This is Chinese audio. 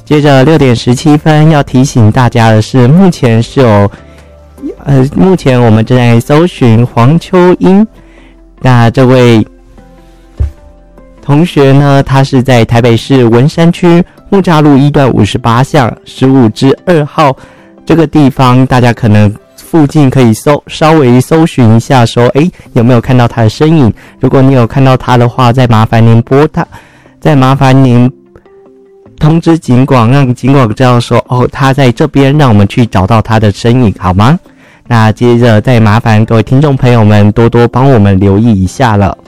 接着6:17要提醒大家的是，目前我们正在搜寻黄秋英。那这位同学呢，他是在台北市文山区木栅路1段58巷15-2号这个地方，大家可能附近可以稍微搜寻一下，说有没有看到他的身影。如果你有看到他的话，再麻烦您通知警广，让警广知道说他在这边，让我们去找到他的身影，好吗？那接着再麻烦各位听众朋友们多多帮我们留意一下了。